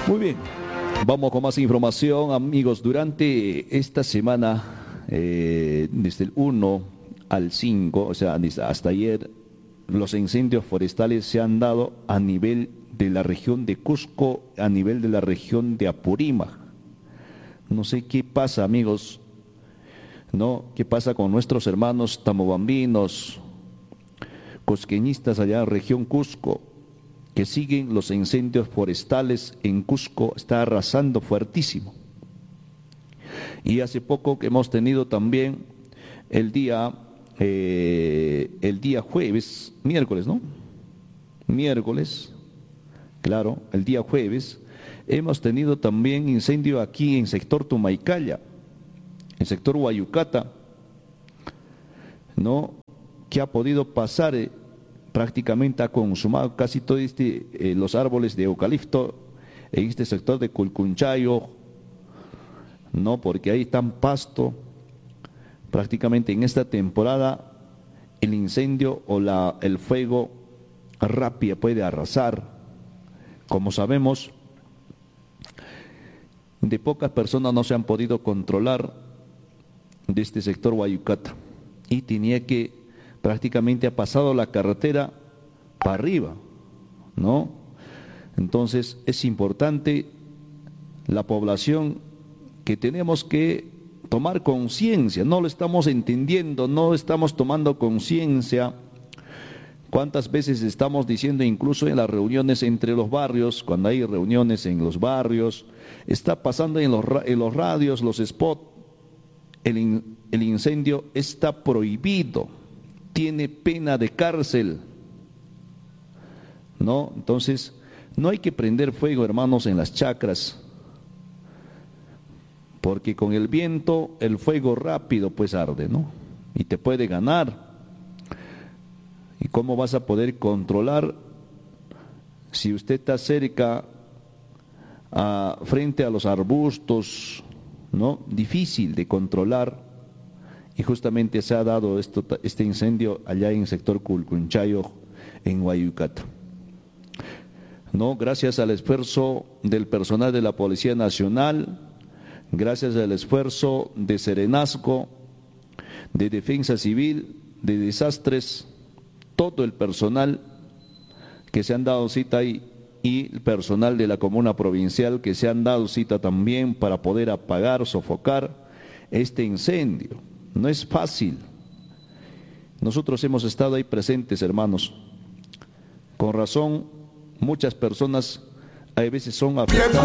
Muy bien, vamos con más información, amigos. Durante esta semana, desde el 1 al 5, o sea, hasta ayer, los incendios forestales se han dado a nivel de la región de Cusco, a nivel de la región de Apurímac. No sé qué pasa, amigos, ¿no? ¿Qué pasa con nuestros hermanos tamobambinos, cusqueñistas allá en la región Cusco, que siguen los incendios forestales en Cusco? Está arrasando fuertísimo. Y hace poco que hemos tenido también el día jueves, miércoles, ¿no? Miércoles, claro, el día jueves, hemos tenido también incendio aquí en sector Tumaicalla, en sector Huayucata, ¿no? Que ha podido pasar, prácticamente ha consumado casi todo los árboles de eucalipto en este sector de Culcunchayo, ¿no? Porque ahí están pasto. Prácticamente en esta temporada el incendio o el fuego rápido puede arrasar. Como sabemos, de pocas personas no se han podido controlar de este sector Huayucata, y tenía que, prácticamente ha pasado la carretera para arriba, ¿no? Entonces es importante la población que tenemos que tomar conciencia. No lo estamos entendiendo, no estamos tomando conciencia. ¿Cuántas veces estamos diciendo, incluso en las reuniones entre los barrios, cuando hay reuniones en los barrios, está pasando en los radios, los spots, el incendio está prohibido, tiene pena de cárcel, ¿no? Entonces, no hay que prender fuego, hermanos, en las chacras, porque con el viento el fuego rápido pues arde, ¿no? Y te puede ganar. ¿Y cómo vas a poder controlar si usted está cerca, frente a los arbustos, ¿no? Difícil de controlar. Y justamente se ha dado este incendio allá en el sector Culcunchayo, en Huayucata, ¿no? Gracias al esfuerzo del personal de la Policía Nacional, gracias al esfuerzo de Serenazgo, de Defensa Civil, de Desastres, todo el personal que se han dado cita ahí, y el personal de la Comuna Provincial que se han dado cita también para poder apagar, sofocar este incendio. No es fácil. Nosotros hemos estado ahí presentes, hermanos. Con razón, muchas personas a veces son afectadas.